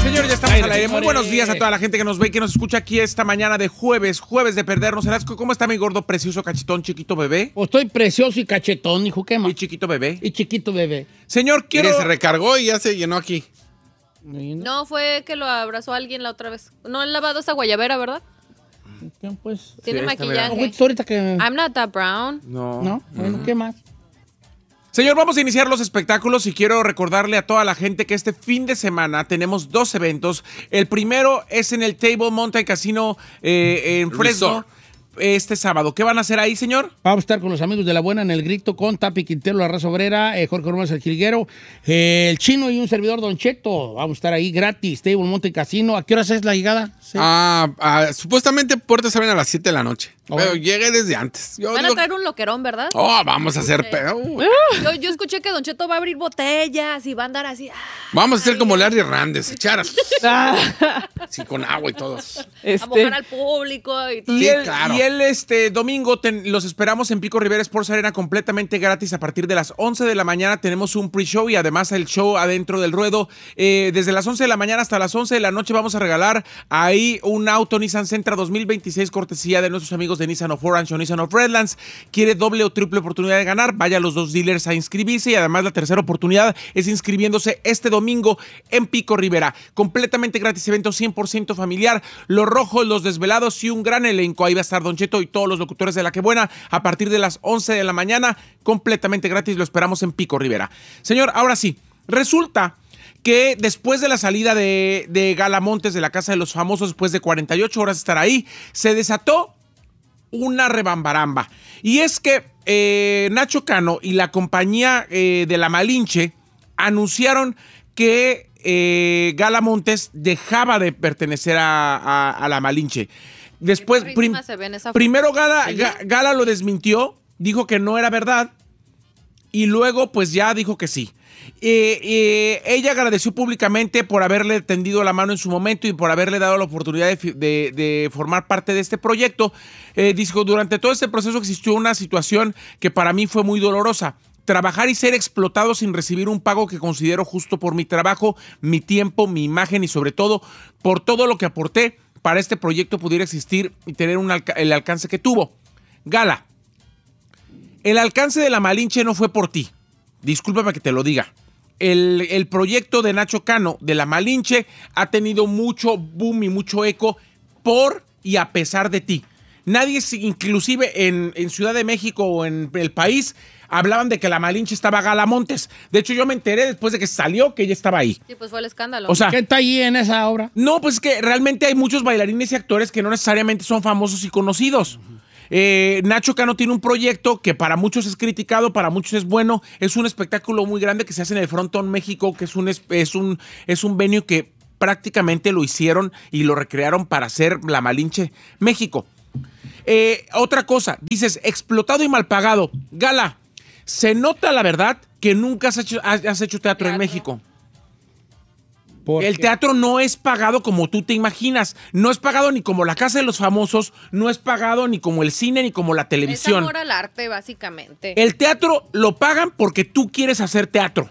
Señor, ya estamos al aire. Muy buenos días a toda la gente que nos ve y que nos escucha aquí esta mañana de jueves de perdernos. ¿Cómo está mi gordo, precioso, cachetón, chiquito bebé? Pues estoy precioso y cachetón, hijo, ¿qué más? Y chiquito bebé. Y chiquito bebé. Señor, quiero... Mire, se recargó y ya se llenó aquí. No, fue que lo abrazó alguien la otra vez. No han lavado esa guayabera, ¿verdad? Pues, Tiene Sí, maquillaje. ahorita que... I'm not that brown. No, bueno, ¿qué más? Señor, vamos a iniciar los espectáculos y quiero recordarle a toda la gente que este fin de semana tenemos dos eventos. El primero es en el Table Mountain Casino en Fresno. Resort. Este sábado. ¿Qué van a hacer ahí, señor? Vamos a estar con los amigos de La Buena en el Grito, con Tapi Quintero, La Raza Obrera, Jorge Ormaz, el Jilguero, el Chino y un servidor, Don Cheto. Vamos a estar ahí gratis, Table Mountain Casino. ¿A qué horas es la llegada? Sí. Supuestamente puertas abren a las 7 de la noche. Oh. Pero llegué desde antes. Van a traer un loquerón, ¿verdad? Vamos a hacer... Yo escuché que Don Cheto va a abrir botellas y va a andar así. Vamos a hacer como Larry Hernández, echar así con agua y todo. A mojar al público y todo. Y Sí, el, claro. y el domingo los esperamos en Pico Rivera Sports Arena completamente gratis a partir de las 11 de la mañana. Tenemos un pre-show y además el show adentro del ruedo. Desde las 11 de la mañana hasta las 11 de la noche vamos a regalar ahí un auto Nissan Sentra 2026 cortesía de nuestros amigos de Nissan of Orange o Nissan of Redlands. ¿Quiere doble o triple oportunidad de ganar? Vaya a los dos dealers a inscribirse y además la tercera oportunidad es inscribiéndose este domingo en Pico Rivera. Completamente gratis, evento 100% familiar. Los rojos, los desvelados y un gran elenco. Ahí va a estar Don Cheto y todos los locutores de La Que Buena a partir de las 11 de la mañana. Completamente gratis, lo esperamos en Pico Rivera. Señor, ahora sí, resulta que después de la salida de Gala Montes de la Casa de los Famosos, después de 48 horas de estar ahí, se desató una rebambaramba. Y es que Nacho Cano y la compañía de La Malinche anunciaron que Gala Montes dejaba de pertenecer a La Malinche. Después, Se ve en esa primero Gala lo desmintió, dijo que no era verdad y luego pues ya dijo que sí. Ella agradeció públicamente por haberle tendido la mano en su momento y por haberle dado la oportunidad de formar parte de este proyecto. Dijo, durante todo este proceso existió una situación que para mí fue muy dolorosa. Trabajar y ser explotado sin recibir un pago que considero justo por mi trabajo, mi tiempo, mi imagen y sobre todo por todo lo que aporté para este proyecto pudiera existir y tener el alcance que tuvo. Gala, el alcance de La Malinche no fue por ti. Discúlpame que te lo diga. El proyecto de Nacho Cano de La Malinche ha tenido mucho boom y mucho eco por y a pesar de ti. Nadie, inclusive en Ciudad de México o en el país, hablaban de que La Malinche estaba Gala Montes. De hecho, yo me enteré después de que salió que ella estaba ahí. Sí, pues fue el escándalo. O sea, ¿Qué está ahí en esa obra? no, pues es que realmente hay muchos bailarines y actores que no necesariamente son famosos y conocidos. Nacho Cano tiene un proyecto que para muchos es criticado, para muchos es bueno. Es un espectáculo muy grande que se hace en el Frontón México, que es un venue que prácticamente lo hicieron y lo recrearon para hacer La Malinche México. Otra cosa, dices explotado y mal pagado. Gala, se nota la verdad que nunca has hecho teatro en México. El teatro no es pagado como tú te imaginas. No es pagado ni como la Casa de los Famosos, no es pagado ni como el cine ni como la televisión. Es amor al arte, básicamente. El teatro lo pagan porque tú quieres hacer teatro.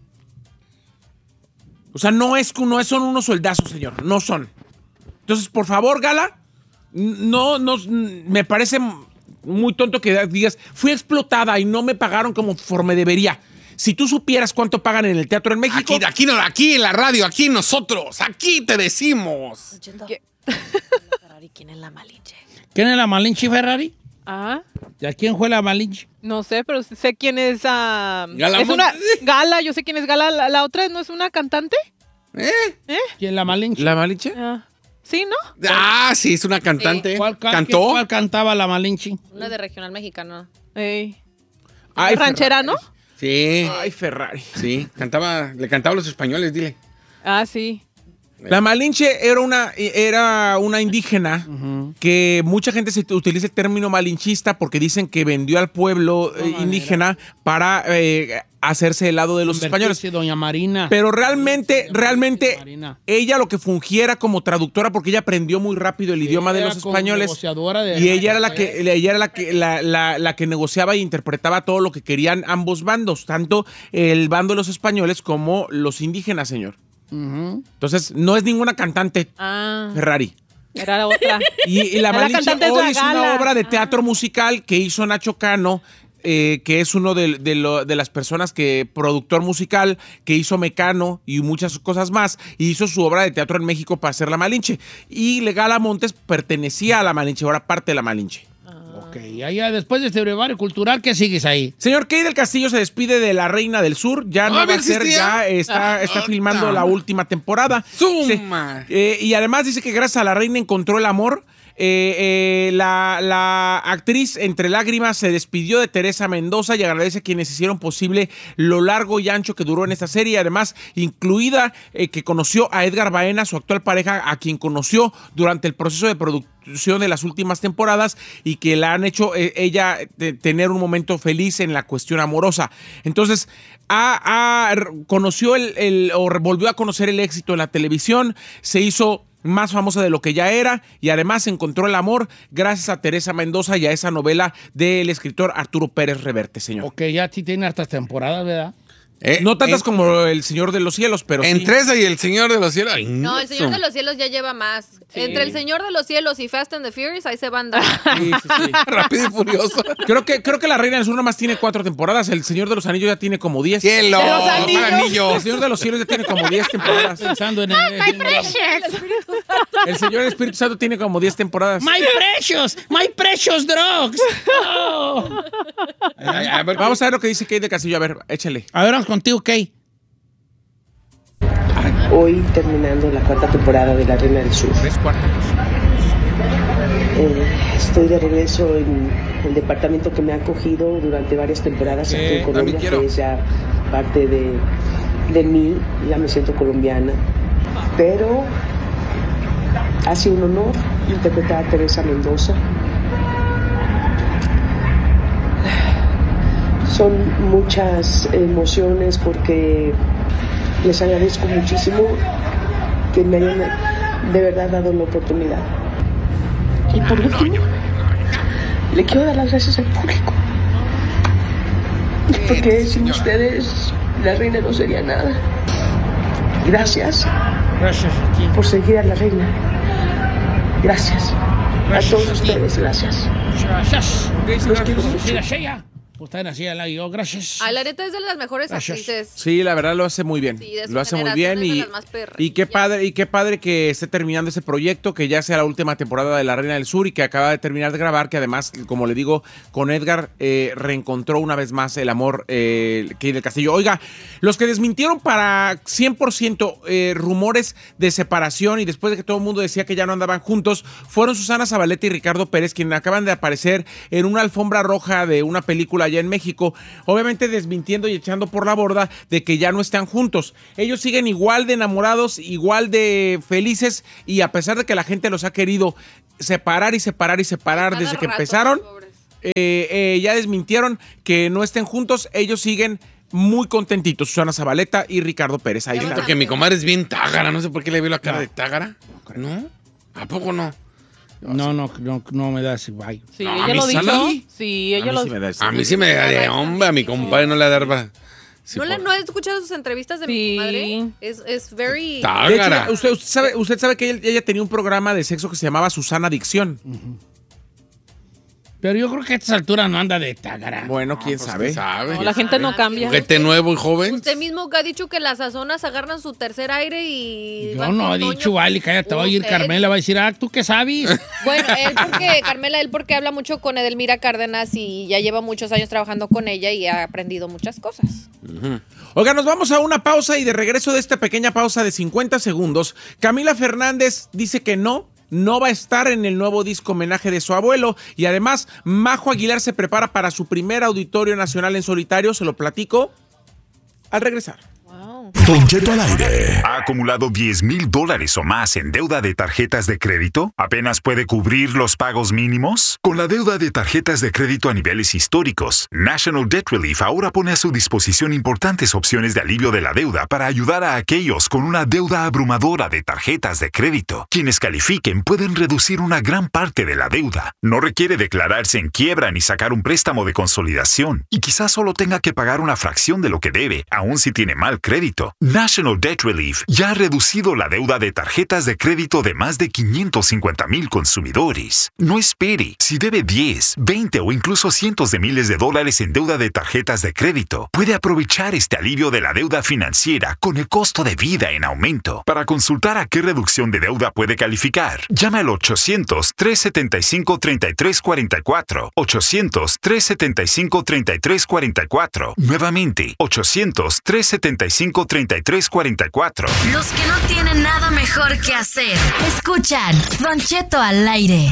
O sea, no son unos soldazos, señor. No son. Entonces, por favor, Gala, no, me parece muy tonto que digas, fui explotada y no me pagaron conforme debería. Si tú supieras cuánto pagan en el teatro en México... Aquí en la radio, aquí nosotros, aquí te decimos. ¿Quién es La Malinche? ¿Quién es La Malinche, Ferrari? Ah, ¿Y a quién fue La Malinche? no sé, pero sé quién es. Gala Es una Montes. Gala, yo sé quién es Gala. La otra no es una cantante. ¿Quién es La Malinche? ¿La Malinche? Sí, ¿no? Sí, es una cantante. ¿Cuál ¿Cantó? ¿Cuál cantaba La Malinche? Una de regional mexicano. Ey. Ay, Ranchera, Ferrari. ¿no? Sí, Ay, Ferrari. sí, le cantaba a los españoles, dile. Ah, sí. La Malinche era una indígena que mucha gente se utiliza el término malinchista porque dicen que vendió al pueblo indígena para hacerse del lado de los españoles. Doña Marina. Pero realmente Marina. ella lo que fungiera como traductora porque ella aprendió muy rápido el idioma de Era los como españoles negociadora de- y ella era la que negociaba e interpretaba todo lo que querían ambos bandos, tanto el bando de los españoles como los indígenas, señor. Entonces, no es ninguna cantante Ferrari. Era la otra. Y la Malinche cantante hoy es es la una Gala. obra de teatro musical que hizo Nacho Cano, que es uno de las personas productor musical, que hizo Mecano y muchas cosas más, y hizo su obra de teatro en México para hacer La Malinche. Y Gala Montes pertenecía a La Malinche, ahora parte de La Malinche. Ok, allá después de este brevario cultural, ¿qué sigues ahí? Señor Kay del Castillo se despide de La Reina del Sur, ya no va a ser, existía. ya está filmando la última temporada. ¡Suma! Y además dice que gracias a La Reina encontró el amor. La actriz entre lágrimas se despidió de Teresa Mendoza y agradece a quienes hicieron posible lo largo y ancho que duró en esta serie. Además, incluida que conoció a Edgar Baena, su actual pareja, a quien conoció durante el proceso de producción de las últimas temporadas y que la han hecho ella tener un momento feliz en la cuestión amorosa. Entonces, conoció o volvió a conocer el éxito en la televisión, se hizo más famosa de lo que ya era y además encontró el amor gracias a Teresa Mendoza y a esa novela del escritor Arturo Pérez Reverte, señor. Ok, ya sí tiene hartas temporadas, ¿verdad? No tantas como El Señor de los Cielos, pero sí. Entre esa y El Señor de los Cielos. Ay, No, El Señor de los Cielos ya lleva más. Sí. Entre El Señor de los Cielos y Fast and the Furious, ahí se van dando. Sí. Rápido y Furioso. Creo que La Reina del Sur nomás tiene 4 temporadas. El Señor de los Anillos ya tiene como 10. ¡Cielo! ¿De los anillos? ¡Anillo! El Señor de los Cielos ya tiene como 10 temporadas. Pensando en El Señor del Espíritu Santo tiene como 10 temporadas. My precious drugs. Oh. Vamos a ver lo que dice Kay de Castillo. A ver, échale. A ver, vamos contigo, Kay. Hoy terminando la 4ª temporada de La Reina del Sur. 3/4. Estoy de regreso en el departamento que me ha acogido durante varias temporadas aquí en Colombia, que es ya parte de mí, ya me siento colombiana. Pero ha sido un honor interpretar a Teresa Mendoza. Son muchas emociones porque les agradezco muchísimo que me hayan de verdad dado la oportunidad. Y por último, le quiero dar las gracias al público. Porque sin ustedes, La Reina no sería nada. Gracias Gracias a ti. por seguir a La Reina. Gracias. A todos ustedes, gracias. Gracias. Los quiero mucho. Sí, la Sheya. Pues están así, yo, gracias. Ay, la neta es de las mejores Gracias. actrices. Sí, la verdad lo hace muy bien. Sí, de su lo hace muy generación bien es de y las más perras. qué padre que esté terminando ese proyecto, que ya sea la última temporada de La Reina del Sur y que acaba de terminar de grabar, que además, como le digo, con Edgar reencontró una vez más el amor Kay del Castillo. Oiga, los que desmintieron para 100% rumores de separación y después de que todo el mundo decía que ya no andaban juntos, fueron Susana Zabaleta y Ricardo Pérez, quienes acaban de aparecer en una alfombra roja de una película allá en México, obviamente desmintiendo y echando por la borda de que ya no están juntos. Ellos siguen igual de enamorados, igual de felices, y a pesar de que la gente los ha querido separar desde que empezaron, ya desmintieron que no estén juntos. Ellos siguen muy contentitos, Susana Zabaleta y Ricardo Pérez. Ahí Siento está. que mi comadre es bien tágara. No sé por qué le veo la cara de tágara. ¿No? ¿A poco no? No me da así, bye. Sí, No, a ella mí lo dijo. sí. Sí, A ella mí lo sí me da eso. A mí sí me da de hombre. A mi compadre no le da. Sí, ¿No he escuchado sus entrevistas de Sí. mi madre? Es very... De tágara. hecho, usted sabe que ella tenía un programa de sexo que se llamaba Susana Adicción. Pero yo creo que a estas alturas no anda de tágara. Bueno, quién sabe. No, la gente no cambia. Juguete nuevo y joven. Usted mismo que ha dicho que las azonas agarran su tercer aire y... Yo van no con he Toño. dicho, vale, cállate, va a ir Usted. Carmela, va a decir, ¿tú qué sabes? Bueno, Carmela, él porque habla mucho con Edelmira Cárdenas y ya lleva muchos años trabajando con ella y ha aprendido muchas cosas. Oiga, nos vamos a una pausa y de regreso de esta pequeña pausa de 50 segundos, Camila Fernández dice que no va a estar en el nuevo disco homenaje de su abuelo y además Majo Aguilar se prepara para su primer auditorio nacional en solitario, se lo platico al regresar. Don Cheto al aire. ¿Ha acumulado $10,000 o más en deuda de tarjetas de crédito? ¿Apenas puede cubrir los pagos mínimos? Con la deuda de tarjetas de crédito a niveles históricos, National Debt Relief ahora pone a su disposición importantes opciones de alivio de la deuda para ayudar a aquellos con una deuda abrumadora de tarjetas de crédito. Quienes califiquen pueden reducir una gran parte de la deuda. No requiere declararse en quiebra ni sacar un préstamo de consolidación. Y quizás solo tenga que pagar una fracción de lo que debe, aun si tiene mal crédito. crédito. National Debt Relief ya ha reducido la deuda de tarjetas de crédito de más de 550,000 consumidores. No espere. Si debe 10, 20 o incluso cientos de miles de dólares en deuda de tarjetas de crédito, puede aprovechar este alivio de la deuda financiera con el costo de vida en aumento. Para consultar a qué reducción de deuda puede calificar, llama al 800-375-3344. 800-375-3344. Nuevamente, 800-375-3344. Los que no tienen nada mejor que hacer, escuchan Don Cheto al aire.